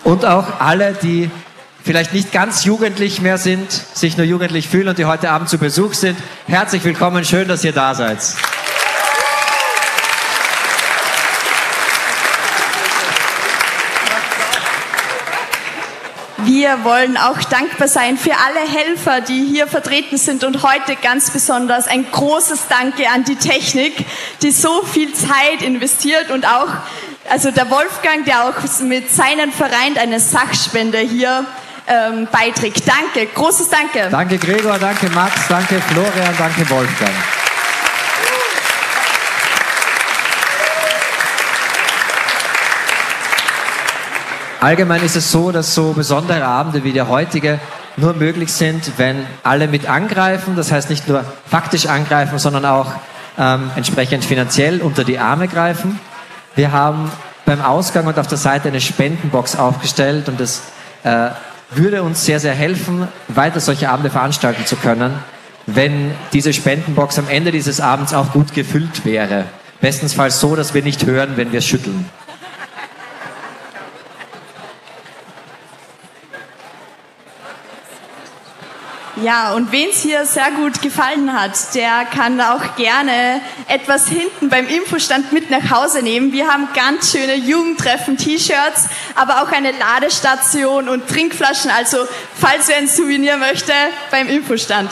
Und auch alle, die vielleicht nicht ganz jugendlich mehr sind, sich nur jugendlich fühlen und die heute Abend zu Besuch sind. Herzlich willkommen, schön, dass ihr da seid. Wir wollen auch dankbar sein für alle Helfer, die hier vertreten sind und heute ganz besonders ein großes Danke an die Technik, die so viel Zeit investiert und auch, also der Wolfgang, der auch mit seinem Verein eine Sachspende hier beiträgt. Danke, großes Danke. Danke Gregor, danke Max, danke Florian, danke Wolfgang. Allgemein ist es so, dass so besondere Abende wie der heutige nur möglich sind, wenn alle mit angreifen. Das heißt nicht nur faktisch angreifen, sondern auch entsprechend finanziell unter die Arme greifen. Wir haben beim Ausgang und auf der Seite eine Spendenbox aufgestellt und das würde uns sehr, sehr helfen, weiter solche Abende veranstalten zu können, wenn diese Spendenbox am Ende dieses Abends auch gut gefüllt wäre. Bestensfalls so, dass wir nicht hören, wenn wir schütteln. Ja, und wen es hier sehr gut gefallen hat, der kann auch gerne etwas hinten beim Infostand mit nach Hause nehmen. Wir haben ganz schöne Jugendtreffen-T-Shirts, aber auch eine Ladestation und Trinkflaschen. Also, falls wer ein Souvenir möchte, beim Infostand.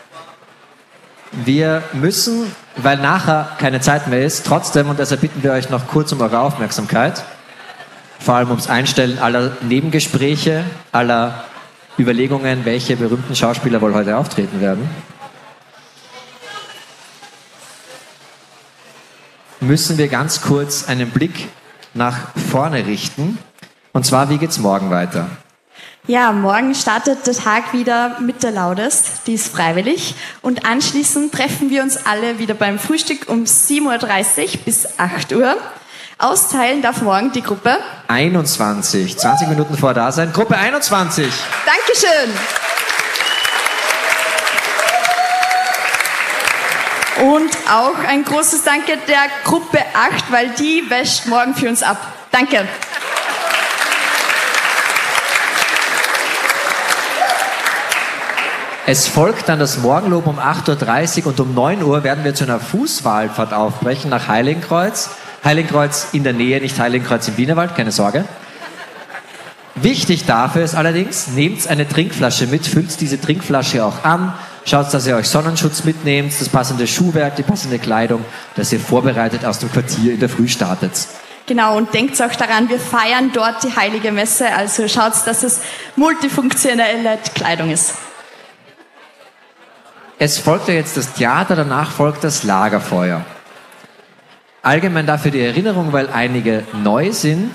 Wir müssen, weil nachher keine Zeit mehr ist, trotzdem, und deshalb bitten wir euch noch kurz um eure Aufmerksamkeit, vor allem ums Einstellen aller Nebengespräche, aller Überlegungen, welche berühmten Schauspieler wohl heute auftreten werden, müssen wir ganz kurz einen Blick nach vorne richten. Und zwar, wie geht's morgen weiter? Ja, morgen startet der Tag wieder mit der Laudest, die ist freiwillig. Und anschließend treffen wir uns alle wieder beim Frühstück um 7.30 Uhr bis 8 Uhr. Austeilen darf morgen die Gruppe 21. 20 Minuten vor da sein. Gruppe 21. Dankeschön. Und auch ein großes Danke der Gruppe 8, weil die wäscht morgen für uns ab. Danke. Es folgt dann das Morgenlob um 8.30 Uhr und um 9 Uhr werden wir zu einer Fußwallfahrt aufbrechen nach Heiligenkreuz. Heiligenkreuz in der Nähe, nicht Heiligenkreuz im Wienerwald, keine Sorge. Wichtig dafür ist allerdings, nehmt eine Trinkflasche mit, füllt diese Trinkflasche auch an, schaut, dass ihr euch Sonnenschutz mitnehmt, das passende Schuhwerk, die passende Kleidung, dass ihr vorbereitet aus dem Quartier in der Früh startet. Genau, und denkt auch daran, wir feiern dort die Heilige Messe, also schaut, dass es multifunktionelle Kleidung ist. Es folgt ja jetzt das Theater, danach folgt das Lagerfeuer. Allgemein dafür die Erinnerung, weil einige neu sind.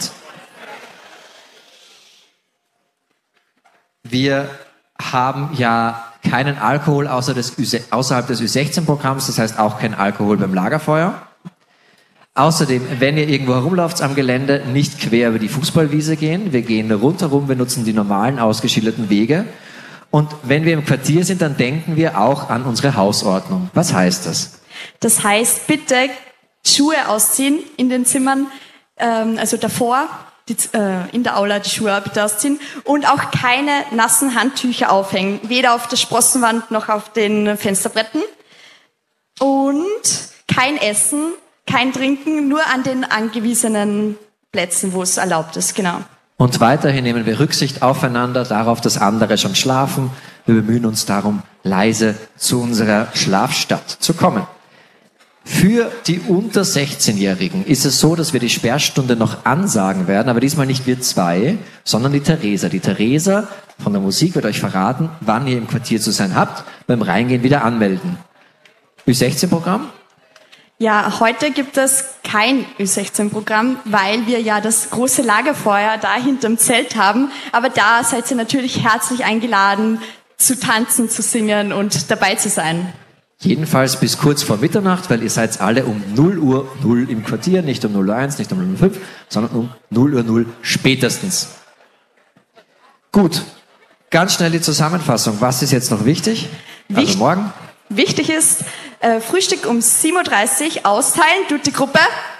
Wir haben ja keinen Alkohol außerhalb des Ü16-Programms, das heißt auch kein Alkohol beim Lagerfeuer. Außerdem, wenn ihr irgendwo herumlauft am Gelände, nicht quer über die Fußballwiese gehen. Wir gehen rundherum, wir nutzen die normalen ausgeschilderten Wege. Und wenn wir im Quartier sind, dann denken wir auch an unsere Hausordnung. Was heißt das? Das heißt, bitte Schuhe ausziehen in den Zimmern, also davor, in der Aula die Schuhe bitte ausziehen und auch keine nassen Handtücher aufhängen, weder auf der Sprossenwand noch auf den Fensterbretten. Und kein Essen, kein Trinken, nur an den angewiesenen Plätzen, wo es erlaubt ist, genau. Und weiterhin nehmen wir Rücksicht aufeinander, darauf, dass andere schon schlafen. Wir bemühen uns darum, leise zu unserer Schlafstadt zu kommen. Für die unter 16-Jährigen ist es so, dass wir die Sperrstunde noch ansagen werden, aber diesmal nicht wir zwei, sondern die Theresa. Die Theresa von der Musik wird euch verraten, wann ihr im Quartier zu sein habt. Beim Reingehen wieder anmelden. Ü16-Programm? Ja, heute gibt es kein Ü16-Programm, weil wir ja das große Lagerfeuer da hinterm Zelt haben. Aber da seid ihr natürlich herzlich eingeladen, zu tanzen, zu singen und dabei zu sein. Jedenfalls bis kurz vor Mitternacht, weil ihr seid alle um 0 Uhr 0 im Quartier, nicht um 0 Uhr 1, nicht um 0 Uhr 5, sondern um 0 Uhr 0 spätestens. Gut, ganz schnell die Zusammenfassung. Was ist jetzt noch wichtig? Also morgen. Wichtig ist, Frühstück um 7.30 Uhr austeilen, tut die Gruppe